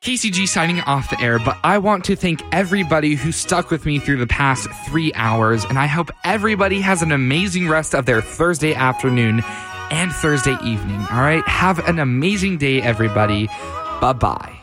KCG signing off the air, but I want to thank everybody who stuck with me through the past 3 hours, and I hope everybody has an amazing rest of their Thursday afternoon and Thursday evening. All right, have an amazing day, everybody. Bye-bye.